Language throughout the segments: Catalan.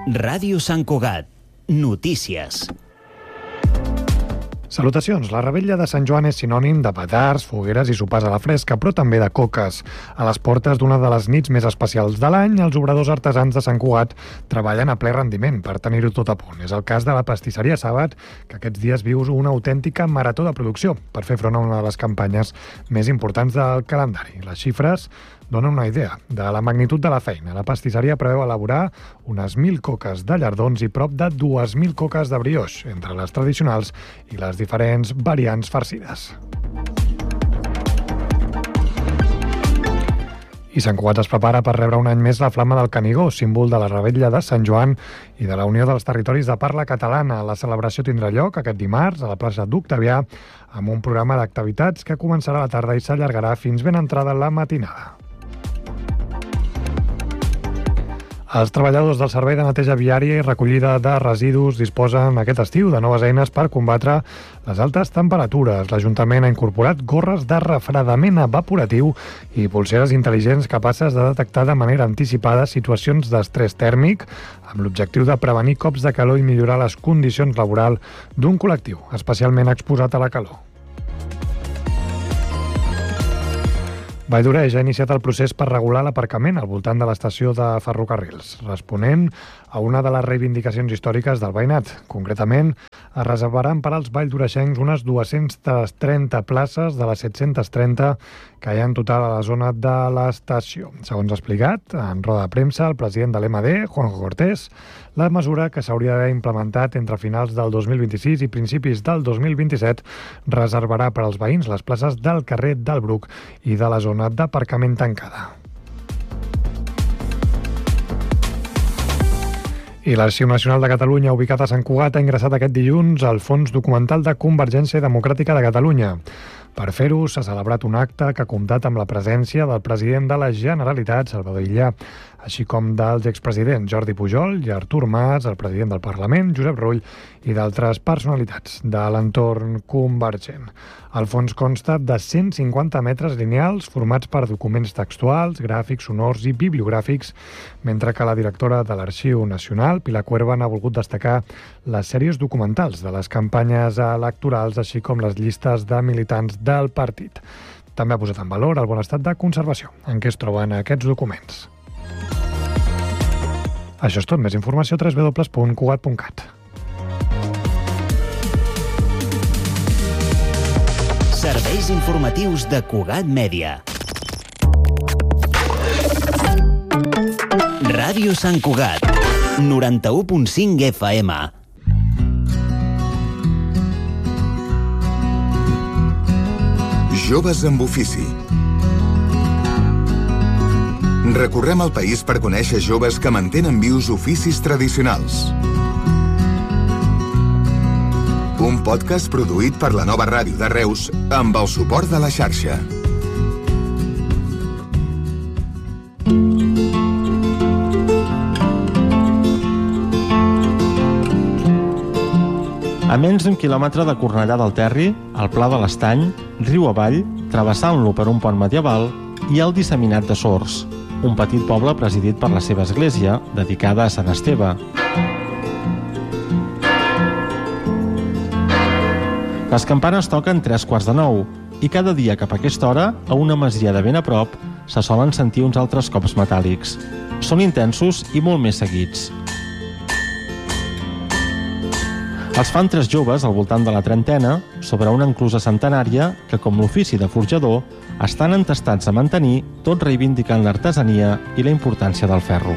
Ràdio Sant Cugat. Notícies. Salutacions. La revetlla de Sant Joan és sinònim de petards, fogueres i sopars a la fresca, però també de coques. A les portes d'una de les nits més especials de l'any, els obradors artesans de Sant Cugat treballen a ple rendiment per tenir-ho tot a punt. És el cas de la pastisseria Sàbat, que aquests dies viu una autèntica marató de producció per fer front a una de les campanyes més importants del calendari. Les xifres donen una idea de la magnitud de la feina. La pastisseria preveu elaborar unes 1.000 coques de llardons i prop de 2.000 coques de brioix, entre les tradicionals i les diferents variants farcides. I Sant Cugat es prepara per rebre un any més la Flama del Canigó, símbol de la revetlla de Sant Joan i de la Unió dels Territoris de Parla Catalana. La celebració tindrà lloc aquest dimarts a la plaça d'Octavià amb un programa d'activitats que començarà a la tarda i s'allargarà fins ben entrada la matinada. Els treballadors del Servei de Neteja Viària i Recollida de Residus disposen aquest estiu de noves eines per combatre les altes temperatures. L'Ajuntament ha incorporat gorres de refredament evaporatiu i pulseres intel·ligents capaces de detectar de manera anticipada situacions d'estrès tèrmic amb l'objectiu de prevenir cops de calor i millorar les condicions laborals d'un col·lectiu especialment exposat a la calor. Valldoreix ha iniciat el procés per regular l'aparcament al voltant de l'estació de ferrocarrils, responent a una de les reivindicacions històriques del veïnat. Concretament, es reservaran per als valldoreixencs unes 230 places de les 730 que hi ha en total a la zona de l'estació. Segons ha explicat en roda de premsa el president de l'MD, Juanjo Cortés, la mesura, que s'hauria d'haver implementat entre finals del 2026 i principis del 2027, reservarà per als veïns les places del carrer del Bruc i de la zona d'aparcament tancada. I l'Arxiu Nacional de Catalunya, ubicat a Sant Cugat, ha ingressat aquest dilluns al Fons Documental de Convergència Democràtica de Catalunya. Per fer-ho, s'ha celebrat un acte que ha comptat amb la presència del president de la Generalitat, Salvador Illa, així com dels expresidents Jordi Pujol i Artur Mas, el president del Parlament, Josep Rull, i d'altres personalitats de l'entorn convergent. El fons consta de 150 metres lineals formats per documents textuals, gràfics, sonors i bibliogràfics, mentre que la directora de l'Arxiu Nacional, Pilar Cuervan, ha volgut destacar les sèries documentals de les campanyes electorals, així com les llistes de militants del partit. També ha posat en valor el bon estat de conservació en què es troben aquests documents. Això és tot. Més informació a www.cugat.cat. Serveis informatius de Cugat Mèdia. Ràdio Sant Cugat, 91.5 FM. Joves amb ofici. Recorrem el país per conèixer joves que mantenen vius oficis tradicionals. Un podcast produït per la Nova Ràdio de Reus amb el suport de la xarxa. A menys d'un quilòmetre de Cornellà del Terri, al Pla de l'Estany, riu avall, travessant-lo per un pont medieval, hi ha el Disseminat de Sors, un petit poble presidit per la seva església, dedicada a Sant Esteve. Les campanes toquen 8:45 i cada dia cap a aquesta hora, a una masia de ben a prop, se solen sentir uns altres cops metàl·lics. Són intensos i molt més seguits. Els fan 3 joves al voltant de la trentena sobre una enclusa centenària que, com l'ofici de forjador, estan entestats a mantenir, tot reivindicant l'artesania i la importància del ferro.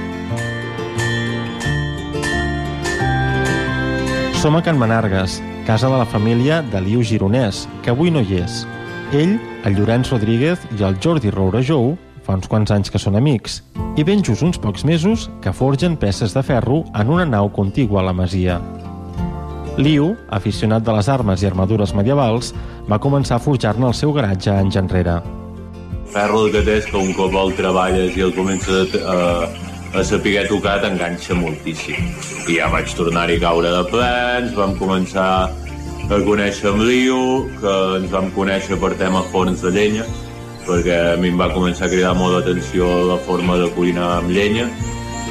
Som a Can Menargues, casa de la família d'Eliu Gironès, que avui no hi és. Ell, el Llorenç Rodríguez i el Jordi Rourejou, fa uns quants anys que són amics, i ben just uns pocs mesos que forgen peces de ferro en una nau contigua a la masia. Liu, aficionat de les armes i armadures medievals, va començar a forjar-ne el seu garatge anys enrere. Ferro que és que un cop el treballes i el comences a saber tocar t'enganxa moltíssim. I ja vaig tornar-hi a caure de plens, vam començar a conèixer amb Liu, que ens vam conèixer per tema forns de llenya, perquè a mi em va començar a cridar molt l'atenció la forma de cuinar amb llenya,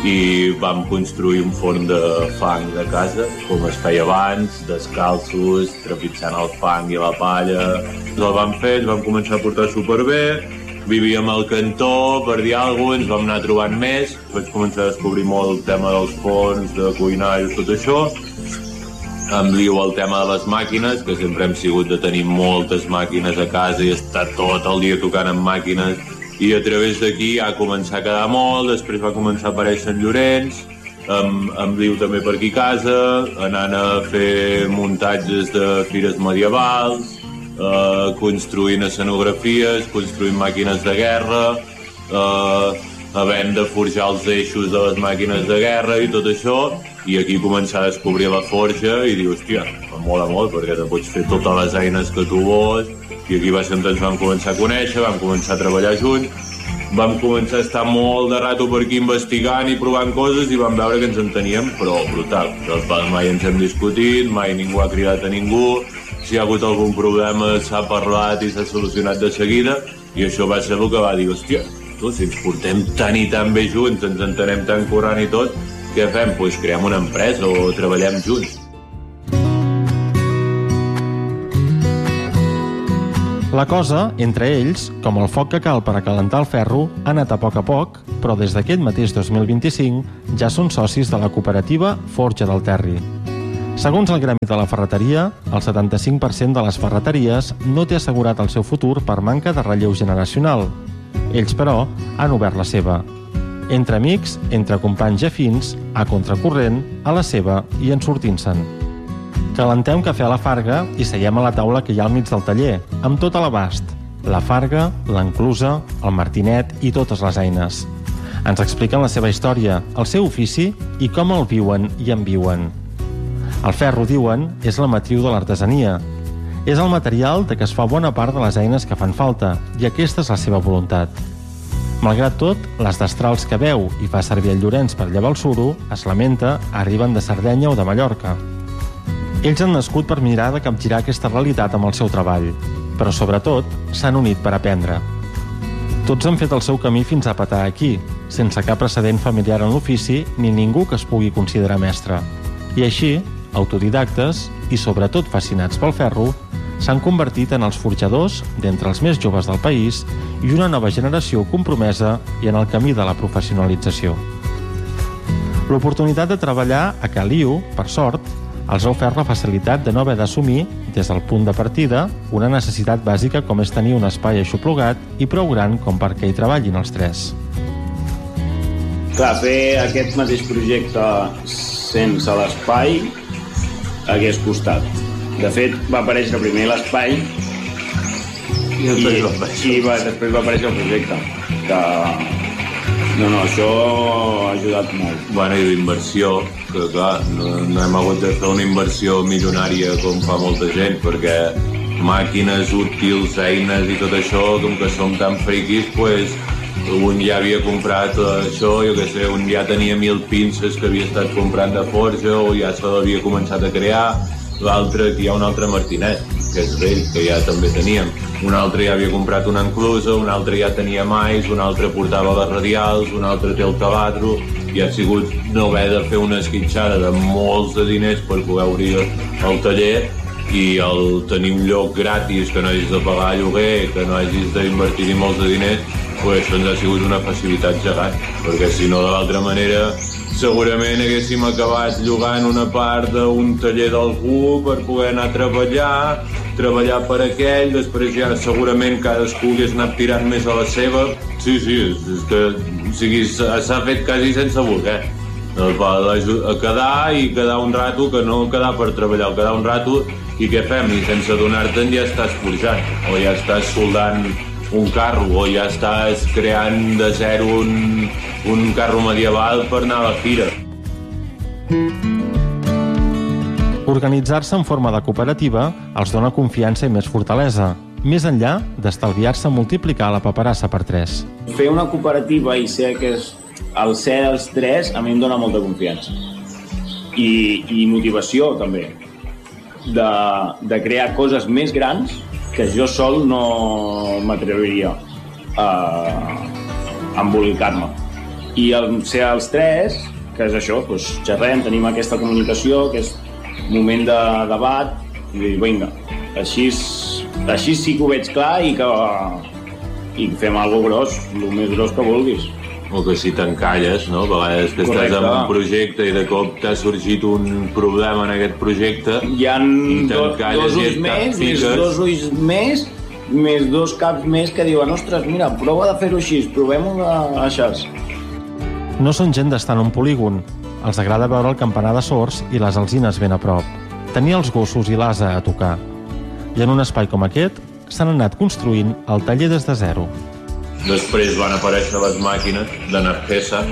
i vam construir un forn de fang de casa, com es feia abans, descalços, trepitjant el fang i la palla. El vam fer, ens vam començar a portar superbé, vivíem al cantó, per dir alguna cosa, ens vam anar trobant més, vaig començar a descobrir molt el tema dels forns, de cuinar i tot això. Em lio el tema de les màquines, que sempre hem sigut de tenir moltes màquines a casa i estar tot el dia tocant amb màquines, i a través d'aquí ha començat a quedar molt, després va començar a aparèixer en Llorenç, em lio també per aquí a casa, anant a fer muntatges de fires medievals, construint escenografies, construint màquines de guerra, havent de forjar els eixos de les màquines de guerra i tot això, i aquí començar a descobrir la forja i dir, hòstia, em mola molt perquè te pots fer totes les eines que tu vols, i aquí va ser on ens vam començar a conèixer, vam començar a treballar junts, vam començar a estar molt de rato per aquí investigant i provant coses i vam veure que ens enteníem, però brutal. Mai ens hem discutit, mai ningú ha cridat a ningú, si hi ha hagut algun problema s'ha parlat i s'ha solucionat de seguida, i això va ser el que va dir, hòstia, si ens portem tan i tan bé junts, ens entenem tan corrent i tot, què fem? Doncs creem una empresa o treballem junts. La cosa, entre ells, com el foc que cal per acalentar el ferro, ha anat a poc, però des d'aquest mateix 2025 ja són socis de la cooperativa Forja del Terri. Segons el Gremi de la Ferreteria, el 75% de les ferreteries no té assegurat el seu futur per manca de relleu generacional. Ells, però, han obert la seva. Entre amics, entre companys i afins, a contracorrent, a la seva i en sortint-se'n. Calentem cafè a la Farga i seiem a la taula que hi ha al mig del taller, amb tot a l'abast. La Farga, l'enclusa, el martinet i totes les eines. Ens expliquen la seva història, el seu ofici i com el viuen i en viuen. El ferro, diuen, és la matriu de l'artesania. És el material de què es fa bona part de les eines que fan falta, i aquesta és la seva voluntat. Malgrat tot, les destrals que veu i fa servir el Llorenç per llevar el suro, es lamenta, arriben de Sardenya o de Mallorca. Ells han nascut per mirar de capgirar aquesta realitat amb el seu treball, però sobretot s'han unit per aprendre. Tots han fet el seu camí fins a petar aquí, sense cap precedent familiar en l'ofici ni ningú que es pugui considerar mestre. I així, autodidactes i sobretot fascinats pel ferro, s'han convertit en els forjadors d'entre els més joves del país i una nova generació compromesa i en el camí de la professionalització. L'oportunitat de treballar a Caliu, per sort, els ha ofert la facilitat de no haver d'assumir, des del punt de partida, una necessitat bàsica com és tenir un espai aixoplugat i prou gran com perquè hi treballin els tres. Clar, fer aquest mateix projecte sense l'espai hagués costat. De fet, va aparèixer primer l'espai i després va aparèixer el projecte. Això ha ajudat molt. Bueno, i d'inversió, que clar, no hem hagut de fer una inversió milionària com fa molta gent, perquè màquines útils, eines i tot això, com que som tan friquis, doncs un ja havia comprat això, jo què sé, un ja tenia 1000 pinces que havia estat comprant de forja o ja se l'havia començat a crear, l'altre, aquí hi ha un altre martinet, que és d'ell, que ja també teníem. Un altre ja havia comprat una enclusa, un altre ja tenia mais, un altre portava les radials, un altre té el taladro, i ha sigut no haver de fer una esquitxada de molts de diners per poder obrir el taller i el tenir un lloc gratis, que no hagis de pagar lloguer, que no hagis d'invertir-hi molts de diners, doncs això ens ha sigut una facilitat gegant, perquè si no, de l'altra manera, segurament haguéssim acabat llogant una part d'un taller d'algú per poder anar a treballar per aquell, després ja segurament cadascú hagués anat tirant més a la seva. Sí, és que s'ha fet quasi sense voler. A quedar un rato, que no quedar per treballar, quedar un rato, i què fem? I sense donar-te'n ja estàs forjant, o ja estàs soldant un carro, o ja estàs creant de zero un carro medieval per anar a la fira. Organitzar-se en forma de cooperativa els dona confiança i més fortalesa, més enllà d'estalviar-se multiplicar la paperassa per 3. Fer una cooperativa i ser el ser els 3 a mi em dona molta confiança. I motivació, també, de crear coses més grans que jo sol no m'atreviria a embolicar-me. I ser els tres, que és això, doncs xerrem, tenim aquesta comunicació, aquest moment de debat, i dir, vinga, així sí que ho veig clar i fem alguna cosa gros, el més gros que vulguis. O que si t'encalles, no? A vegades que estàs en un projecte i de cop t'ha sorgit un problema en aquest projecte hi ha dos ulls més, més dos ulls més dos caps més que diuen ostres, mira, prova de fer-ho així, provem-ho a xarxa. No són gent d'estar en un polígon. Els agrada veure el campanar de sords i les alzines ben a prop. Tenir els gossos i l'ase a tocar. I en un espai com aquest s'han anat construint el taller des de zero. Després van aparèixer les màquines d'Energesa,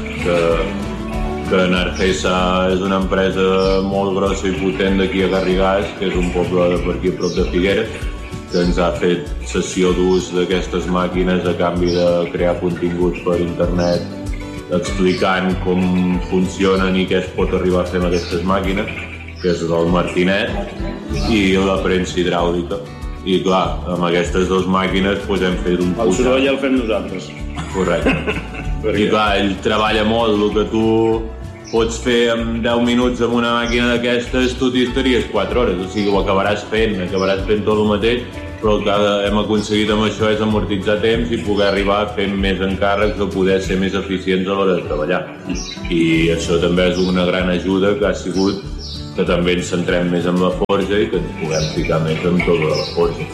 que Energesa és una empresa molt grossa i potent d'aquí a Garrigàs, que és un poble de per aquí a prop de Figueres, que ens ha fet sessió d'ús d'aquestes màquines a canvi de crear continguts per internet explicant com funcionen i què es pot arribar a fer amb aquestes màquines, que és el Martinet i la premsa hidràulica. I clar, amb aquestes dues màquines doncs hem fet un... El soroll el fem nosaltres. Correcte. I clar, ell treballa molt, el que tu pots fer en 10 minuts amb una màquina d'aquestes, tu t'hi estaries 4 hores, o sigui, ho acabaràs fent tot el mateix, però el que hem aconseguit amb això és amortitzar temps i poder arribar fent més encàrrecs o poder ser més eficients a l'hora de treballar. I això també és una gran ajuda que ha sigut que també ens centrem més en la forja i que ens puguem ficar més en tot de la forja.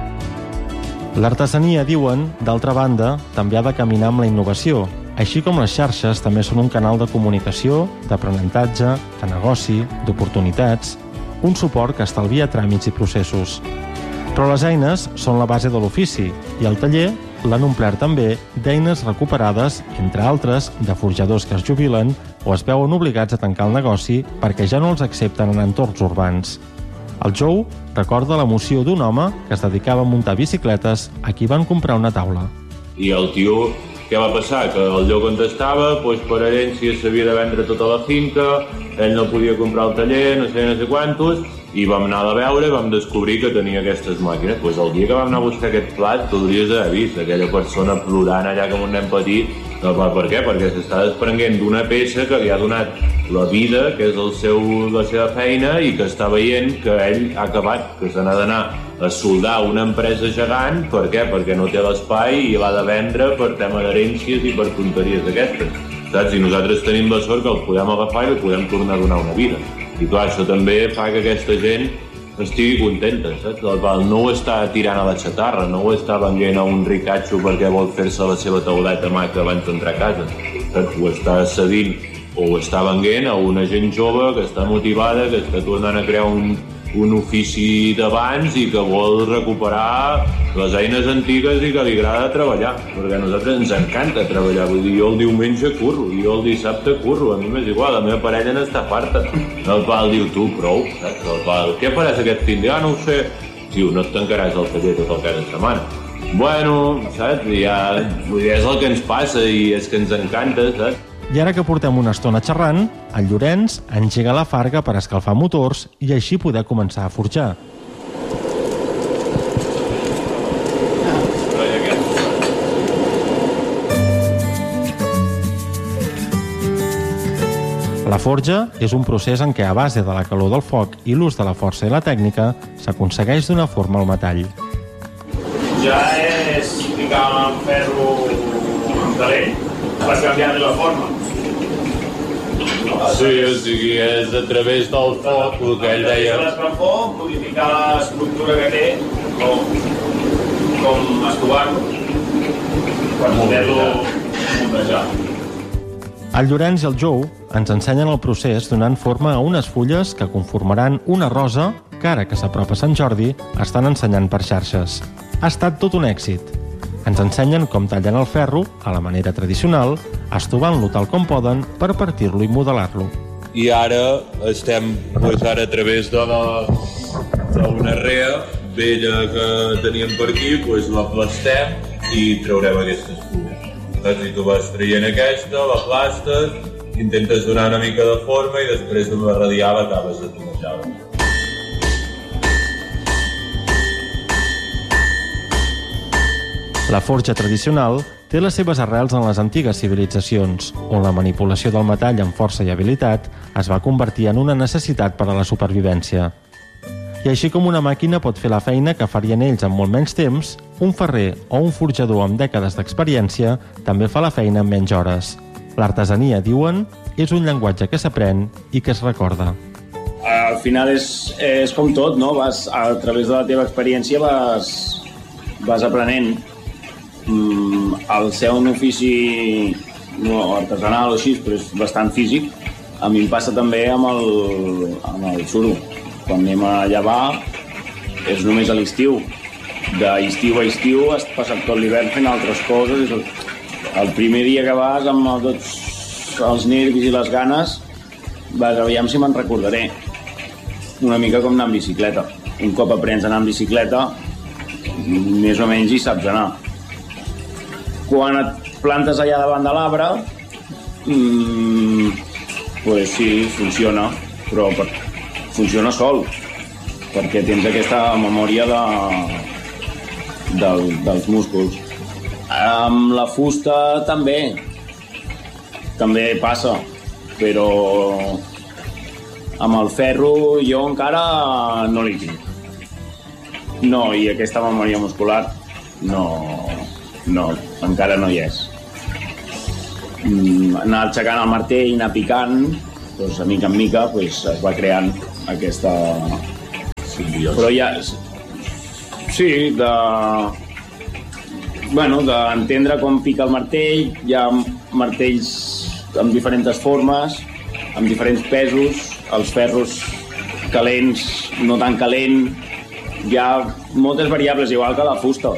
L'artesania, diuen, d'altra banda, també ha de caminar amb la innovació, així com les xarxes també són un canal de comunicació, d'aprenentatge, de negoci, d'oportunitats, un suport que estalvia tràmits i processos. Però les eines són la base de l'ofici i el taller l'han omplert també d'eines recuperades, entre altres, de forjadors que es jubilen o es veuen obligats a tancar el negoci perquè ja no els accepten en entorns urbans. El Jou recorda l'emoció d'un home que es dedicava a muntar bicicletes a qui van comprar una taula. I el tio, què va passar? Que el lloc on estava, doncs per herència s'havia de vendre tota la finca, ell no podia comprar el taller, no sé quantos, i vam anar a veure i vam descobrir que tenia aquestes màquines. Doncs el dia que vam anar a buscar aquest plat, tu hauries d'haver vist aquella persona plorant allà com un nen petit. No, per què? Perquè s'està desprenent d'una peça que li ha donat la vida, que és la seva feina, i que està veient que ell ha acabat, que se n'ha d'anar a soldar una empresa gegant. Per què? Perquè no té l'espai i l'ha de vendre per tema d'herències i per tonteries d'aquestes. Saps? I nosaltres tenim la sort que el podem agafar i li podem tornar a donar una vida. I clar, això també fa que aquesta gent estigui contenta, saps? No ho està tirant a la xatarra, no ho està venent a un ricatxo perquè vol fer-se la seva tauleta maca abans d'entrar a casa, saps? Ho està cedint o ho està venent a una gent jove que està motivada, que està tornant a crear un ofici d'abans i que vol recuperar les eines antigues i que li agrada treballar, perquè a nosaltres ens encanta treballar. Vull dir, jo el diumenge curro, jo el dissabte curro, a mi m'és igual, la meva parella n'està farta. El pal diu, tu, prou, saps? El pal, què faràs aquest fin de? No ho sé. Diu, no et tancaràs el taller tot el cada setmana. Bueno, saps? Ja, és el que ens passa i és que ens encanta, saps? I ara que portem una estona xerrant, el Llorenç engega la farga per escalfar motors i així poder començar a forjar. La forja és un procés en què a base de la calor del foc i l'ús de la força i la tècnica s'aconsegueix donar forma al metall. Ja és ficar en ferro en calent per canviar-li la forma. Sí, o sigui, és a través del foc, el que ell deia... L'escalfor, modificar l'estructura que té, com estovar-lo, per poder-lo muntejar. El Llorenç i el Jou ens ensenyen el procés donant forma a unes fulles que conformaran una rosa que ara que s'apropa Sant Jordi estan ensenyant per xarxes. Ha estat tot un èxit. Ens ensenyen com tallen el ferro, a la manera tradicional, estovant-lo tal com poden per partir-lo i modelar-lo. I ara estem a través d'una rea vella que teníem per aquí, l'aplastem i traurem aquestes fulles. I tu vas traient aquesta, l'aplastes, intentes donar una mica de forma i després d'una radial acabes de tonejar-la. La forja tradicional té les seves arrels en les antigues civilitzacions, on la manipulació del metall amb força i habilitat es va convertir en una necessitat per a la supervivència. I així com una màquina pot fer la feina que farien ells en molt menys temps, un ferrer o un forjador amb dècades d'experiència també fa la feina en menys hores. L'artesania, diuen, és un llenguatge que s'aprèn i que es recorda. Al final és com tot, no? A través de la teva experiència vas aprenent. El ser un ofici artesanal o així, però és bastant físic. A mi em passa també amb el suro. Quan anem a llevar és només a l'estiu. D'estiu a estiu has passat tot l'hivern fent altres coses. El primer dia que vas amb tots els nervis i les ganes vas aviam si me'n recordaré. Una mica com anar en bicicleta. Un cop aprens a anar en bicicleta més o menys hi saps anar. Quan et plantes allà davant de l'arbre pues sí, funciona, però funciona sol, perquè tens aquesta memòria dels músculs. Amb la fusta també passa, però amb el ferro jo encara no l'hi tinc. No, i aquesta memòria muscular no, encara no hi és. Anar aixecant el martell, anar picant, doncs, mica en mica es va creant aquesta simbiosi. Però ja... Sí, d'entendre com pica el martell. Hi ha martells amb diferents formes, amb diferents pesos, els ferros calents, no tan calent. Hi ha moltes variables, igual que la fusta.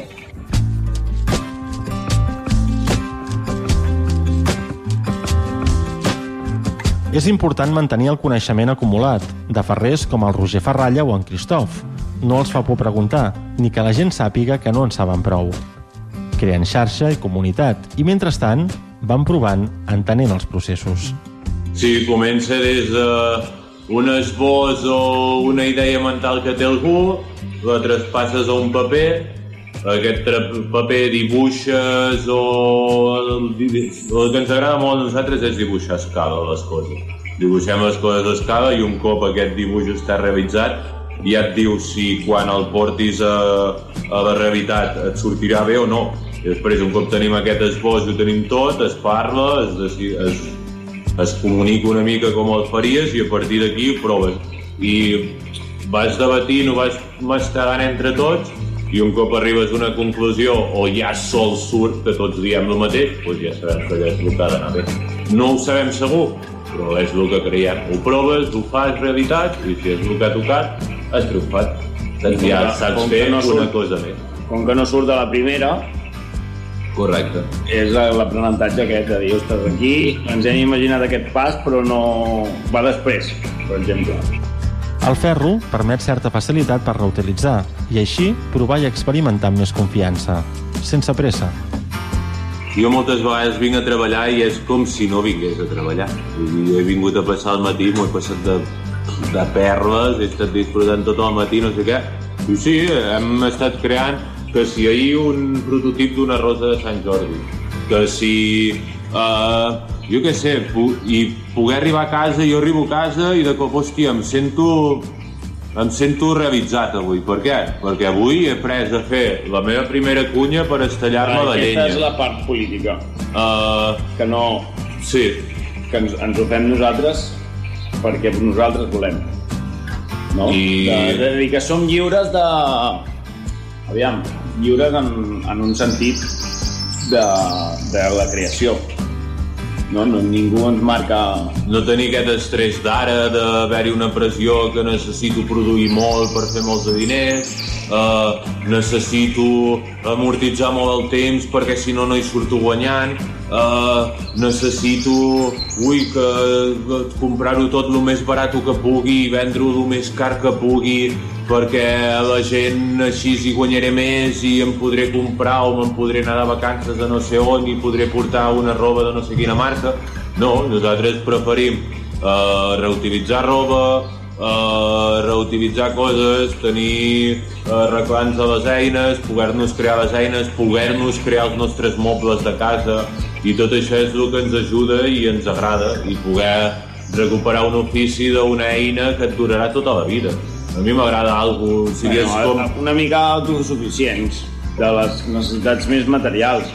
És important mantenir el coneixement acumulat, de ferrers com el Roger Ferralla o en Cristof. No els fa por preguntar, ni que la gent sàpiga que no en saben prou. Creen xarxa i comunitat, i mentrestant van provant, entenent els processos. Sí, comença des d'un esbós o una idea mental que té algú, la traspasses a un paper, aquest paper dibuixes el que ens agrada molt a nosaltres és dibuixar a escala les coses. Dibuixem les coses a escala i un cop aquest dibuix està realitzat ja et diu si quan el portis a la realitat et sortirà bé o no. I després, un cop tenim aquest esbós i ho tenim tot, es parla, es comunica una mica com el faries i a partir d'aquí ho proves. I vas debatint, ho vas mastegant entre tots i un cop arribes a una conclusió o ja sol surt que tots diem el mateix, doncs ja sabem que allò és el que ha d'anar bé. No ho sabem segur, però és el que creiem. Ho proves, ho fas realitat i si és el que ha tocat, has triomfat. Ja saps fer una cosa més. Com que no surt de la primera... Correcte. És l'aprenentatge aquest de dir, ostres, aquí ens hem imaginat aquest pas però no va després, per exemple. El ferro permet certa facilitat per reutilitzar i així provar i experimentar amb més confiança, sense pressa. Jo moltes vegades vinc a treballar i és com si no vingués a treballar. He vingut a passar el matí, m'ho he passat de perles, he estat disfrutant tot el matí, no sé què. I sí, hem estat creant que si ahir un prototip d'una rosa de Sant Jordi, que si... jo què sé, i poder arribar a casa, jo arribo a casa i de cop, hòstia, em sento realitzat avui. Per què? Perquè avui he pres a fer la meva primera cunya per estallar-me la llenya. Aquesta és la part política. Que no... Sí. Que ens ho fem nosaltres perquè nosaltres volem. No? De dir que som lliures de... Aviam, lliures en un sentit de la creació. No, ningú ens marca... No tenir aquest estrès d'ara, d'haver-hi una pressió que necessito produir molt per fer molts de diners, necessito amortitzar molt el temps perquè si no hi surto guanyant, necessito comprar-ho tot el més barat que pugui i vendre-ho el més car que pugui perquè la gent així hi guanyaré més i em podré comprar o me'n podré anar de vacances a no sé on i podré portar una roba de no sé quina marca. No, nosaltres preferim reutilitzar roba, reutilitzar coses, tenir reclams de les eines, poder-nos crear les eines, poder-nos crear els nostres mobles de casa, i tot això és el que ens ajuda i ens agrada, i poder recuperar un ofici d'una eina que et durarà tota la vida. A mi m'agrada alguna cosa... Una mica autosuficients de les necessitats més materials.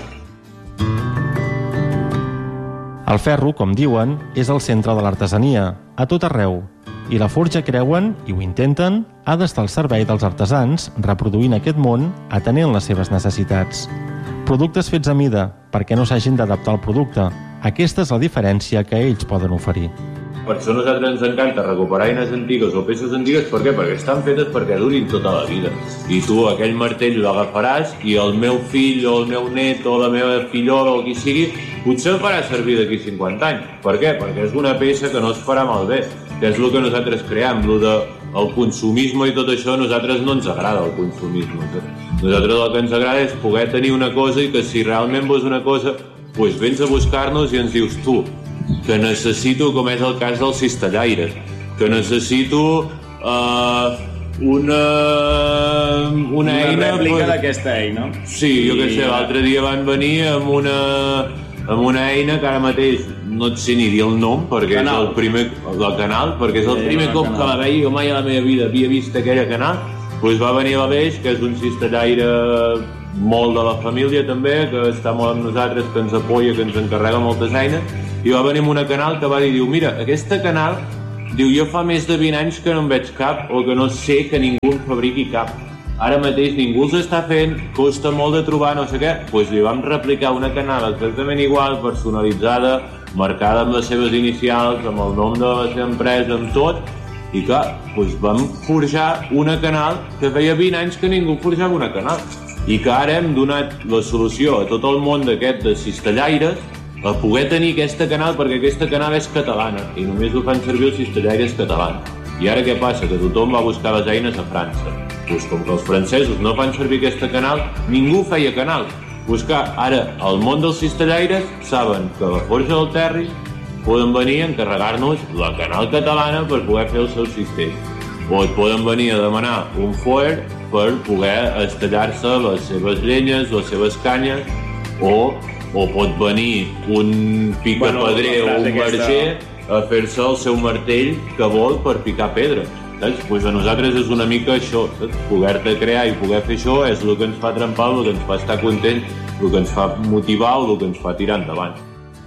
El ferro, com diuen, és el centre de l'artesania, a tot arreu. I la Forja creuen, i ho intenten, ha d'estar al servei dels artesans, reproduint aquest món, atenent les seves necessitats. Productes fets a mida, perquè no s'hagin d'adaptar al producte. Aquesta és la diferència que ells poden oferir. Per això a nosaltres ens encanta recuperar eines antigues o peces antigues. Per què? Perquè estan fetes perquè durin tota la vida. I tu aquell martell l'agafaràs i el meu fill o el meu net o la meva fillola o qui sigui potser el farà servir d'aquí 50 anys. Per què? Perquè és una peça que no es farà malbé, que és el que nosaltres creem. El consumisme i tot això, a nosaltres no ens agrada el consumisme. Nosaltres el que ens agrada és poder tenir una cosa i que si realment vols una cosa, doncs vens a buscar-nos i ens dius tu, que necessito, com és el cas dels cistellaires, que necessito una eina... rèplica d'aquesta eina. Sí, jo què sé, l'altre dia van venir amb una eina que ara mateix no et sé ni dir el nom, perquè és el primer... del canal, perquè és el primer cop que la veia, jo mai a la meva vida havia vist aquella canal. Doncs va venir l'Aleix, que és un cistellaire molt de la família també, que està molt amb nosaltres, que ens apoya, que ens encarrega moltes eines, i va venir amb una canal que va dir, diu, mira, aquesta canal, diu, jo fa més de 20 anys que no en veig cap, o que no sé que ningú en fabriqui cap. Ara mateix ningú els està fent, costa molt de trobar, no sé què. Doncs li vam replicar una canal exactament igual, personalitzada, marcada amb les seves inicials, amb el nom de la seva empresa, amb tot, i clar, doncs vam forjar una canal que feia 20 anys que ningú forjava una canal. I que ara hem donat la solució a tot el món d'aquest de cistellaires a poder tenir aquesta canal, perquè aquesta canal és catalana i només ho fan servir els cistellaires catalans. I ara què passa? Que tothom va buscar les eines a França. Doncs com que els francesos no fan servir aquesta canal, ningú feia canal. Ara, al món dels cistellaires saben que a la Forja del Terri poden venir a encarregar-nos la canal catalana per poder fer els seus cistells. O et poden venir a demanar un foer per poder estallar-se les seves llenyes, les seves canyes, o pot venir un picapedrer o un marger a fer-se el seu martell que vol per picar pedra. Doncs a nosaltres és una mica això, poder-te crear i poder fer això és el que ens fa trempar, el que ens fa estar contents, el que ens fa motivar o el que ens fa tirar endavant.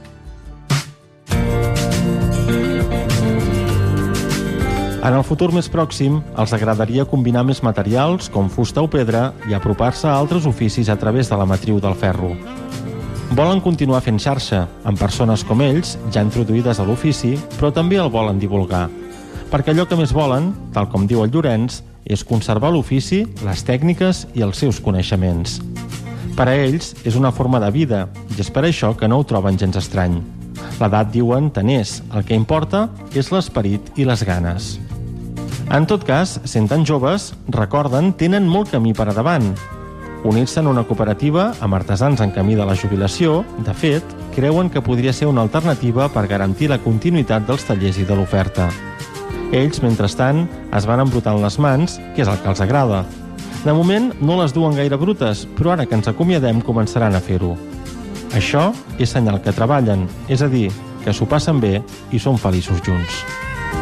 En el futur més pròxim, els agradaria combinar més materials, com fusta o pedra, i apropar-se a altres oficis a través de la matriu del ferro. Volen continuar fent xarxa, amb persones com ells, ja introduïdes a l'ofici, però també el volen divulgar. Perquè allò que més volen, tal com diu el Llorenç, és conservar l'ofici, les tècniques i els seus coneixements. Per a ells és una forma de vida, i és per això que no ho troben gens estrany. L'edat, diuen, tant és. El que importa és l'esperit i les ganes. En tot cas, sent tan joves, recorden, tenen molt camí per davant. Unir-se en una cooperativa amb artesans en camí de la jubilació, de fet, creuen que podria ser una alternativa per garantir la continuïtat dels tallers i de l'oferta. Ells, mentrestant, es van embrutant les mans, que és el que els agrada. De moment, no les duen gaire brutes, però ara que ens acomiadem començaran a fer-ho. Això és senyal que treballen, és a dir, que s'ho passen bé i són feliços junts.